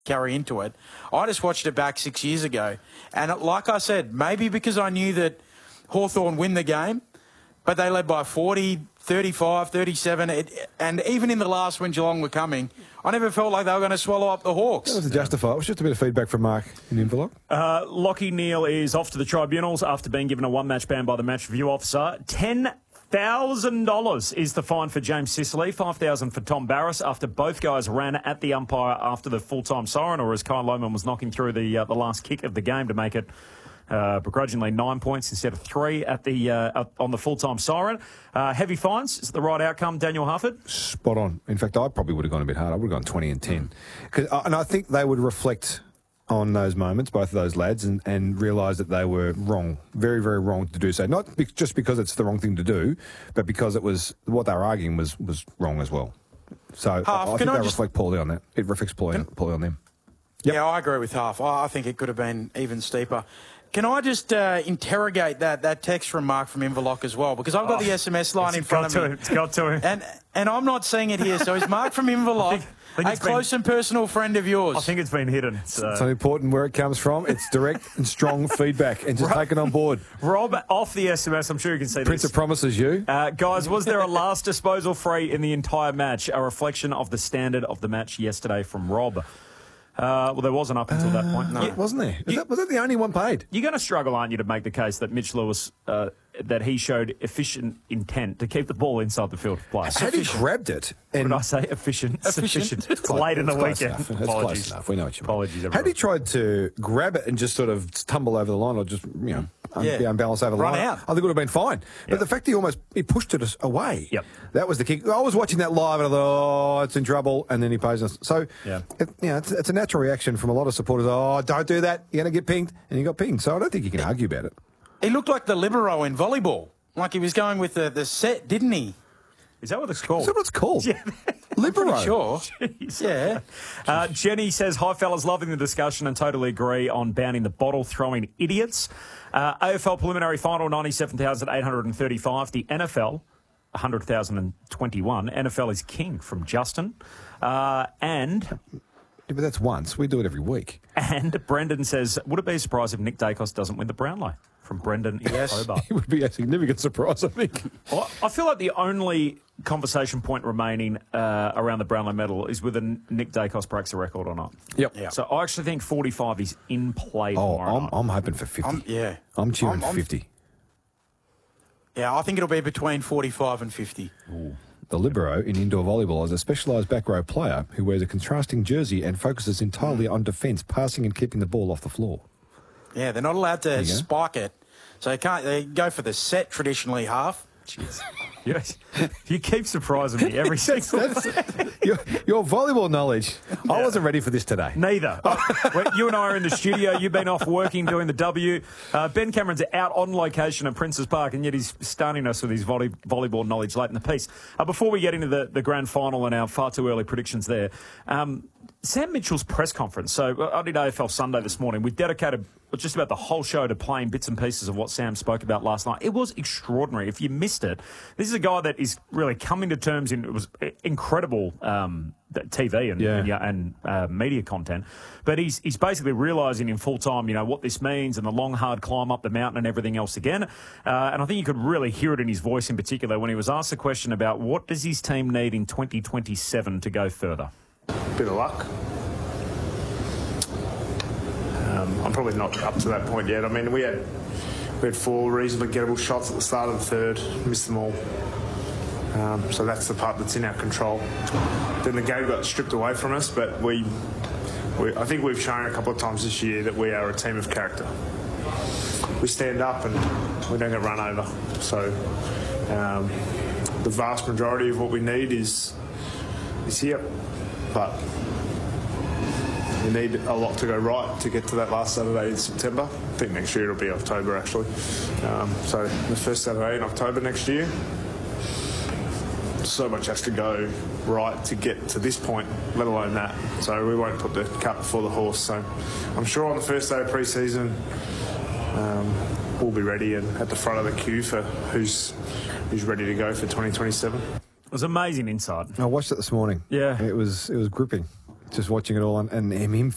carry into it. I just watched it back 6 years ago. And like I said, maybe because I knew that Hawthorn win the game, but they led by 40, 35, 37. And even in the last when Geelong were coming, I never felt like they were going to swallow up the Hawks. That was to justify. It was just a bit of feedback from Mark in Inverloch. Lockie Neal is off to the tribunals after being given a one-match ban by the match review officer. $10,000 is the fine for James Sicily, $5,000 for Tom Barras after both guys ran at the umpire after the full-time siren, or as Kyle Lohmann was knocking through the last kick of the game to make it begrudgingly 9 points instead of 3 at the on the full-time siren. Heavy fines. Is it the right outcome, Daniel Harford? Spot on. In fact, I probably would have gone a bit harder. I would have gone 20 and 10. And I think they would reflect on those moments, both of those lads, and realise that they were wrong, very, very wrong to do so. Not just because it's the wrong thing to do, but because it was what they were arguing was wrong as well. So I think they reflect poorly on that. It reflects poorly on them. Yep. Yeah, I agree with Half. I think it could have been even steeper. Can I just interrogate that text from Mark from Inverloch as well? Because I've got the SMS line in front of me. It's got to him. And I'm not seeing it here. So is Mark from Inverloch a close and personal friend of yours? I think it's been hidden. It's not important where it comes from. It's direct and strong feedback, and just take it on board. Rob, off the SMS, I'm sure you can see Prince of Promises, you. Guys, was there a last disposal free in the entire match? A reflection of the standard of the match yesterday from Rob. Well, there wasn't up until that point. No. Yeah, wasn't there? Was that the only one paid? You're going to struggle, aren't you, to make the case that Mitch Lewis, that he showed efficient intent to keep the ball inside the field of play. Had he grabbed it? And did I say efficient? Sufficient. It's late in the weekend. It's close enough. We know what you mean. Apologies, everyone. Had he tried to grab it and just sort of tumble over the line, or just, be unbalanced over the line, out. I think it would have been fine. But the fact he pushed it away, that was the kick. I was watching that live and I thought, it's in trouble, and then he pays us. So, it's a natural reaction from a lot of supporters. Oh, don't do that. You're going to get pinged. And he got pinged. So I don't think you can argue about it. He looked like the libero in volleyball. Like he was going with the set, didn't he? Is that what it's called? Is that what it's called? Yeah. Libero. Sure. Jeez. Yeah. Jenny says, hi, fellas, loving the discussion and totally agree on banning the bottle-throwing idiots. AFL preliminary final, 97,835. The NFL, 100,021. NFL is king from Justin. But that's once. We do it every week. And Brendan says, would it be a surprise if Nick Dacos doesn't win the Brownlow? From Brendan in October. It would be a significant surprise, I think. Well, I feel like the only conversation point remaining around the Brownlow medal is whether Nick Dacos breaks the record or not. Yep. So I actually think 45 is in play tomorrow night. I'm hoping for 50. I'm cheering for 50. Yeah, I think it'll be between 45 and 50. Ooh. The libero in indoor volleyball is a specialised back row player who wears a contrasting jersey and focuses entirely on defence, passing and keeping the ball off the floor. Yeah, they're not allowed to spike it. So they go for the set traditionally half. Jeez. Yes. You keep surprising me every single Your volleyball knowledge. Yeah. I wasn't ready for this today. Neither. You and I are in the studio. You've been off working, doing the W. Ben Cameron's out on location at Princes Park, and yet he's stunning us with his volleyball knowledge late in the piece. Before we get into the grand final and our far too early predictions there, Sam Mitchell's press conference. So I did AFL Sunday this morning. We dedicated just about the whole show to playing bits and pieces of what Sam spoke about last night. It was extraordinary. If you missed it, this is a guy that is really coming to terms in, it was incredible TV and media content. But he's basically realising in full time, what this means and the long, hard climb up the mountain and everything else again. And I think you could really hear it in his voice in particular when he was asked a question about what does his team need in 2027 to go further. Bit of luck. I'm probably not up to that point yet. I mean, we had 4 reasonably gettable shots at the start of the third, missed them all. So that's the part that's in our control. Then the game got stripped away from us, but I think we've shown a couple of times this year that we are a team of character. We stand up and we don't get run over. So the vast majority of what we need is here. But we need a lot to go right to get to that last Saturday in September. I think next year it'll be October, actually. So the first Saturday in October next year. So much has to go right to get to this point, let alone that. So we won't put the cart before the horse. So I'm sure on the first day of pre-season, we'll be ready and at the front of the queue for who's ready to go for 2027. It was amazing insight. I watched it this morning. Yeah. It was gripping, just watching it all and him